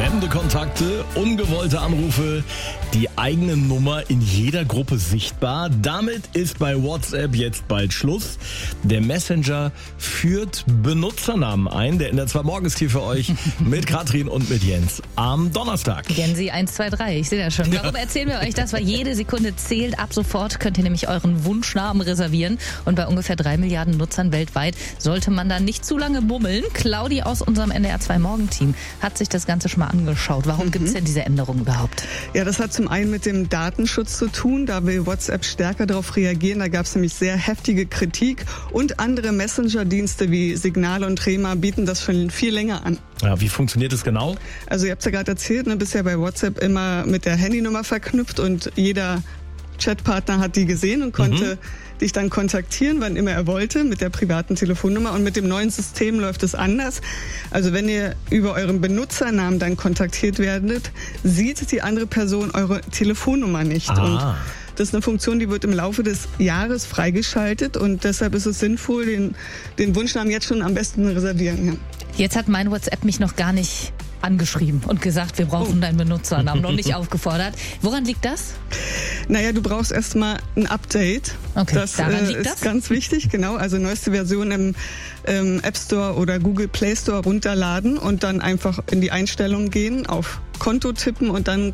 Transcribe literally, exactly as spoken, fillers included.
Fremde Kontakte, ungewollte Anrufe, die eigene Nummer in jeder Gruppe sichtbar. Damit ist bei WhatsApp jetzt bald Schluss. Der Messenger führt Benutzernamen ein, der in der zwei Morgens hier für euch mit Katrin und mit Jens am Donnerstag. Gensi eins zwei drei, ich sehe das schon. Warum erzählen wir euch das? Weil jede Sekunde zählt. Ab sofort könnt ihr nämlich euren Wunschnamen reservieren. Und bei ungefähr drei Milliarden Nutzern weltweit sollte man da nicht zu lange bummeln. Claudi aus unserem N D R zwei Morgenteam hat sich das Ganze schon mal angeschaut. Warum mhm. gibt es denn diese Änderung überhaupt? Ja, das hat zum einen mit dem Datenschutz zu tun. Da will WhatsApp stärker darauf reagieren. Da gab es nämlich sehr heftige Kritik. Und andere Messenger-Dienste wie Signal und Threema bieten das schon viel länger an. Ja, wie funktioniert das genau? Also ihr habt es ja gerade erzählt, ne, bisher bei WhatsApp immer mit der Handynummer verknüpft und jeder Chatpartner hat die gesehen und konnte mhm. dich dann kontaktieren, wann immer er wollte, mit der privaten Telefonnummer. Und mit dem neuen System läuft es anders. Also wenn ihr über euren Benutzernamen dann kontaktiert werdet, sieht die andere Person eure Telefonnummer nicht. Ah. Und das ist eine Funktion, die wird im Laufe des Jahres freigeschaltet und deshalb ist es sinnvoll, den, den Wunschnamen jetzt schon am besten reservieren. Ja. Jetzt hat mein WhatsApp mich noch gar nicht angeschrieben und gesagt, wir brauchen oh. deinen Benutzernamen, noch nicht aufgefordert. Woran liegt das? Naja, du brauchst erstmal ein Update. Okay, das daran äh, liegt ist das? ganz wichtig, genau. Also neueste Version im ähm, App Store oder Google Play Store runterladen und dann einfach in die Einstellungen gehen, auf Konto tippen und dann